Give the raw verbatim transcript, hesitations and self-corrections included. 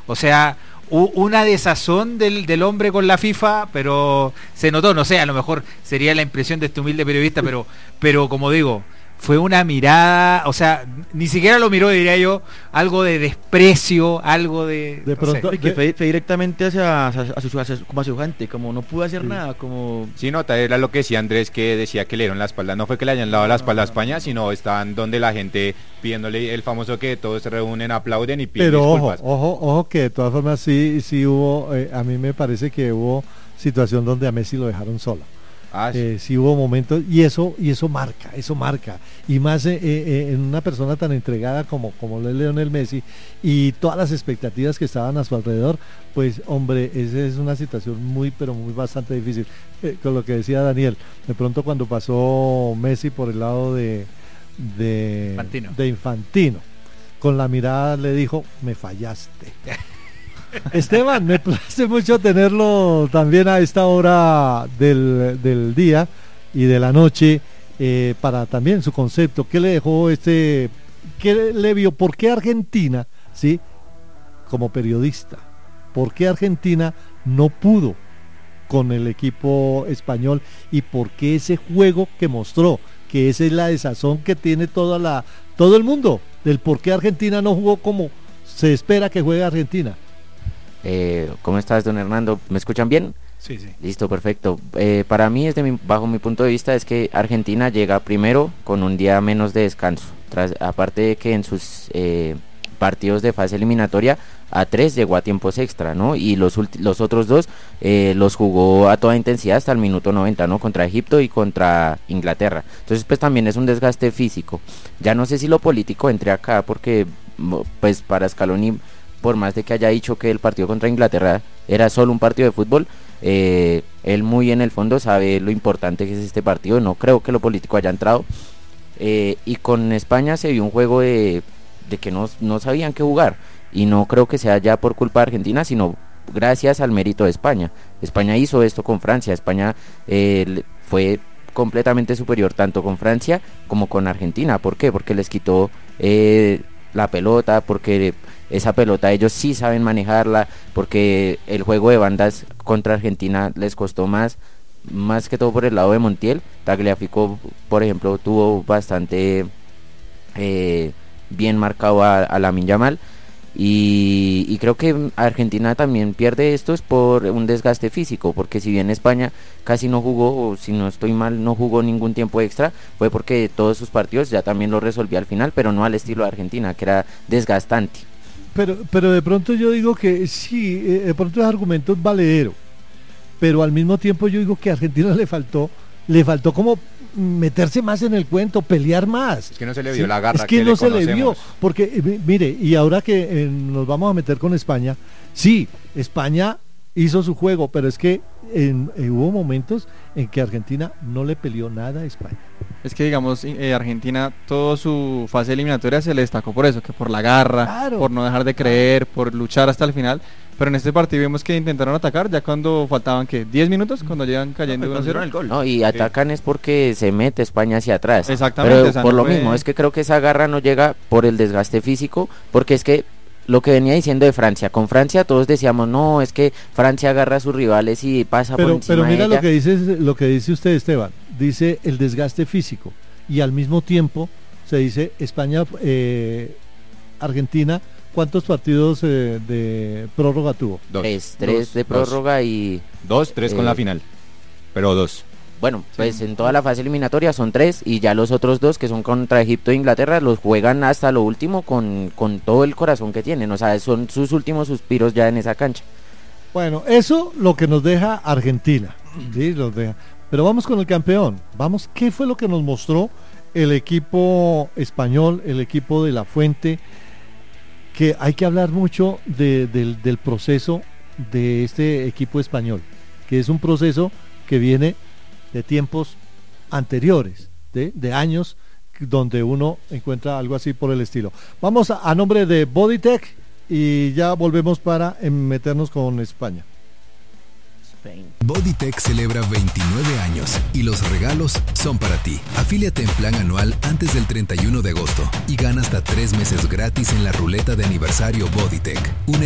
O sea, u- una desazón del, del hombre con la FIFA, pero se notó, no sé, a lo mejor sería la impresión de este humilde periodista, pero, pero como digo, fue una mirada, o sea, ni siquiera lo miró, diría yo, algo de desprecio, algo de... De no pronto, sé. Que fue, fue directamente hacia, hacia, hacia su, hacia- como a su gente, como no pudo hacer Sí. nada, como... Sí, nota, era lo que decía Andrés, que decía que le dieron la espalda. No fue que le hayan dado la espalda a España, sino estaban donde la gente pidiéndole el famoso que todos se reúnen, aplauden y piden Pero ojo, disculpas. ojo, ojo que de todas formas sí, sí hubo, eh, a mí me parece que hubo situación donde a Messi lo dejaron sola. Ah, sí. Eh, sí hubo momentos y eso y eso marca, eso marca y más eh, eh, en una persona tan entregada como como lo es Lionel Messi y todas las expectativas que estaban a su alrededor, pues hombre, esa es una situación muy pero muy bastante difícil. Eh, con lo que decía Daniel, de pronto cuando pasó Messi por el lado de de Infantino. de Infantino, con la mirada le dijo, me fallaste. Esteban, me place mucho tenerlo también a esta hora del, del día y de la noche, eh, para también su concepto. ¿Qué le dejó este, qué le vio? ¿Por qué Argentina, sí, como periodista, por qué Argentina no pudo con el equipo español y por qué ese juego que mostró, que esa es la desazón que tiene toda la, todo el mundo, del por qué Argentina no jugó como se espera que juegue Argentina? Eh, ¿Cómo estás, don Hernando? ¿Me escuchan bien? Sí, sí. Listo, perfecto. Eh, para mí, desde mi, bajo mi punto de vista, es que Argentina llega primero con un día menos de descanso. Tras, aparte de que en sus eh, partidos de fase eliminatoria a tres llegó a tiempos extra, ¿no? Y los, ulti- los otros dos eh, los jugó a toda intensidad hasta el minuto noventa, ¿no? Contra Egipto y contra Inglaterra. Entonces, pues también es un desgaste físico. Ya no sé si lo político entre acá, porque pues para Scaloni, por más de que haya dicho que el partido contra Inglaterra era solo un partido de fútbol, eh, él muy en el fondo sabe lo importante que es este partido. No creo que lo político haya entrado. Eh, y con España se vio un juego de, de que no, no sabían qué jugar, y no creo que sea ya por culpa de Argentina, sino gracias al mérito de España. España hizo esto con Francia. España eh, fue completamente superior tanto con Francia como con Argentina. ¿Por qué? Porque les quitó eh, la pelota, porque esa pelota ellos sí saben manejarla, porque el juego de bandas contra Argentina les costó más, más que todo por el lado de Montiel. Tagliafico, por ejemplo, tuvo bastante eh, bien marcado a, a Lamine Yamal, y, y creo que Argentina también pierde esto es por un desgaste físico, porque si bien España casi no jugó, o si no estoy mal, no jugó ningún tiempo extra, fue porque todos sus partidos ya también lo resolvía al final, pero no al estilo de Argentina, que era desgastante. Pero, pero de pronto yo digo que sí, eh, de pronto el argumento es valedero, pero al mismo tiempo yo digo que a Argentina le faltó, le faltó como meterse más en el cuento, pelear más. Es que no se le vio Sí, la garra es que, que no le se le vio, conocemos. porque eh, mire, y ahora que eh, nos vamos a meter con España, sí, España hizo su juego, pero es que en, eh, hubo momentos en que Argentina no le peleó nada a España. Es que digamos, eh, Argentina, toda su fase eliminatoria se le destacó por eso, que por la garra, Claro. por no dejar de creer, por luchar hasta el final. Pero en este partido vimos que intentaron atacar ya cuando faltaban, ¿qué? diez minutos, cuando llegan cayendo uno a cero. el gol. No, y atacan es porque se mete España hacia atrás. Exactamente, Pero o sea, por no lo fue- mismo, es que creo que esa garra no llega por el desgaste físico, porque es que lo que venía diciendo de Francia, con Francia todos decíamos, no, es que Francia agarra a sus rivales y pasa por Pero, encima pero mira de lo ella. que dice lo que dice usted, Esteban, dice el desgaste físico y al mismo tiempo se dice España, eh, Argentina, ¿cuántos partidos eh, de prórroga tuvo? Dos. Tres, tres Dos, de dos. prórroga y Dos, tres con Eh, la final. Pero dos. bueno, pues en toda la fase eliminatoria son tres, y ya los otros dos que son contra Egipto e Inglaterra los juegan hasta lo último con, con todo el corazón que tienen, o sea, son sus últimos suspiros ya en esa cancha. Bueno, eso lo que nos deja Argentina, ¿sí? Nos deja. Pero vamos con el campeón, vamos, ¿qué fue lo que nos mostró el equipo español, el equipo de La Fuente? Que hay que hablar mucho de- del, del proceso de este equipo español, que es un proceso que viene de tiempos anteriores, de, de años, donde uno encuentra algo así por el estilo. Vamos a, a nombre de Bodytech y ya volvemos para eh, meternos con España. Bodytech celebra veintinueve años y los regalos son para ti. Afíliate en plan anual antes del treinta y uno de agosto y gana hasta tres meses gratis en la ruleta de aniversario Bodytech. Une